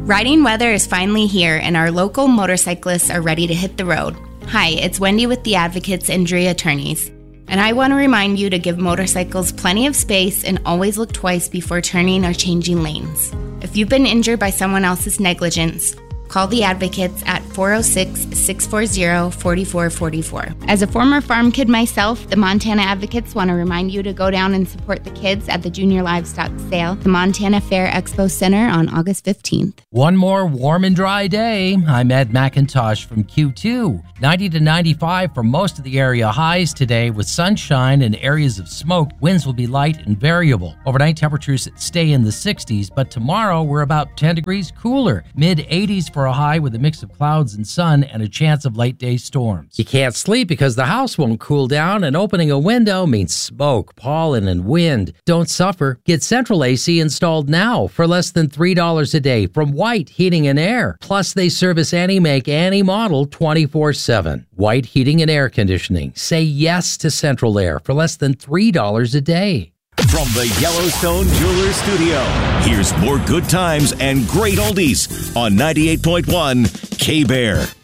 Riding weather is finally here, and our local motorcyclists are ready to hit the road. Hi, it's Wendy with the Advocates Injury Attorneys, and I want to remind you to give motorcycles plenty of space and always look twice before turning or changing lanes. If you've been injured by someone else's negligence, call the Advocates at 406-640-4444. As a former farm kid myself, the Montana Advocates want to remind you to go down and support the kids at the Junior Livestock Sale, the Montana Fair Expo Center on August 15th. One more warm and dry day. I'm Ed McIntosh from Q2. 90 to 95 for most of the area highs today with sunshine and areas of smoke. Winds will be light and variable. Overnight temperatures stay in the 60s, but tomorrow we're about 10 degrees cooler. Mid-80s for a high with a mix of clouds and sun and a chance of late day storms. You can't sleep because the house won't cool down, and opening a window means smoke, pollen, and wind. Don't suffer. Get central AC installed now for less than $3 a day from White Heating and Air. Plus, they service any make, any model 24/7. White Heating and Air Conditioning. Say yes to Central Air for less than $3 a day. From the Yellowstone Jewelers Studio, here's more good times and great oldies on 98.1 K-Bear.